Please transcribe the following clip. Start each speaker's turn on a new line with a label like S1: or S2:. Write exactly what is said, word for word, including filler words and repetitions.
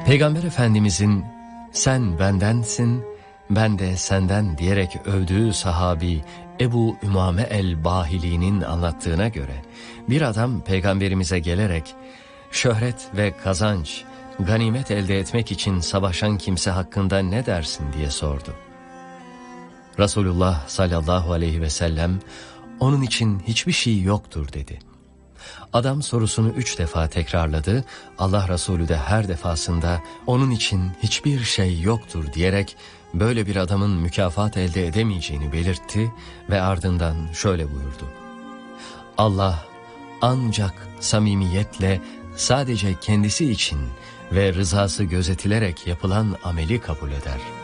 S1: Peygamber Efendimizin sen bendensin, ben de senden diyerek övdüğü sahabi Ebu Ümame el-Bahili'nin anlattığına göre bir adam Peygamberimize gelerek şöhret ve kazanç, ganimet elde etmek için savaşan kimse hakkında ne dersin diye sordu. Resulullah sallallahu aleyhi ve sellem onun için hiçbir şey yoktur dedi. Adam sorusunu üç defa tekrarladı. Allah Resulü de her defasında onun için hiçbir şey yoktur diyerek böyle bir adamın mükafat elde edemeyeceğini belirtti ve ardından şöyle buyurdu. Allah ancak samimiyetle sadece kendisi için ve rızası gözetilerek yapılan ameli kabul eder.